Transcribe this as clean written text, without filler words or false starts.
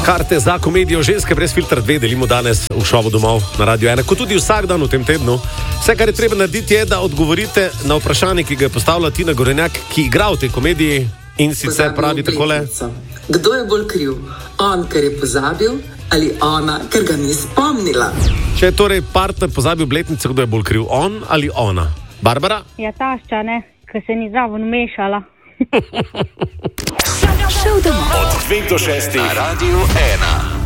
Karte za komedijo Ženske brez filtra 2 delimo danes v šovu domov na Radio 1, kot tudi vsak dan v tem tednu. Vse, kar je treba narediti, je, da odgovorite na vprašanje, ki ga je postavila Tina Gorenjak, ki igra v tej komediji in sicer pravi takole. Kdo je bolj kriv? On, ker je pozabil, ali ona, ker ga ni spomnila? Če je torej partner pozabil obletnico, kdo je bolj kriv? On ali ona? Barbara? Ja, tašča, ne, ker se ni zraven mešala. Šel domov. Od 5 do 6 na Radio 1.